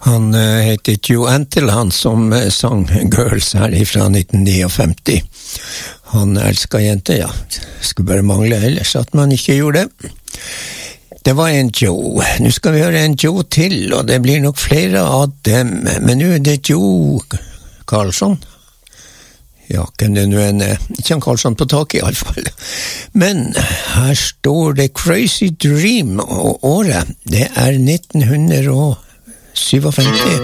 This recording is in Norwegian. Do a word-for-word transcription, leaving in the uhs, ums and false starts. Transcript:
Han uh, heter Joe Antle, han som uh, sang Girls her fra nitten femtini. Han elsker jenter, ja. Skulle bare mangle ellers at man ikke gjorde det. Det var en Joe. Nu skal vi høre en Joe til, og det blir nok flere av dem. Men nu er det Joe Karlsson. Ja, kan det nu en, ikke en Karlsson på taket i alle fall. Men her står det Crazy Dream, og året, det er nitten femtifem.